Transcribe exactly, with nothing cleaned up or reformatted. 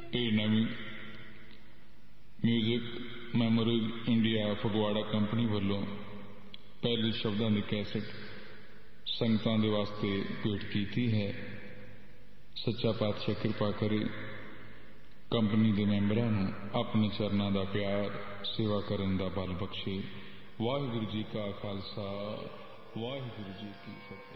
ਇਹ ਨਵੀਂ music memories India Phagwara company ਵੱਲੋਂ ਪਹਿਲੇ ਸ਼ਬਦਾਂ ਦੀ ਕੈਸਟ ਸੰਗਤਾਂ ਦੇ ਵਾਸਤੇ ਭੇਟ ਕੀਤੀ ਹੈ। ਸੱਚਾ ਪਾਤਸ਼ਾਹ ਕਿਰਪਾ ਕਰੇ ਕੰਪਨੀ ਦੇ ਮੈਂਬਰਾਂ ਨੂੰ ਆਪਣੇ ਚਰਨਾਂ ਦਾ ਪਿਆਰ ਸੇਵਾ ਕਰਨ ਦਾ ਬਲ ਬਖਸ਼ੇ। ਵਾਹਿਗੁਰੂ ਜੀ ਕਾ ਖਾਲਸਾ, ਵਾਹਿਗੁਰੂ ਜੀ ਕੀ ਫਤਿਹ।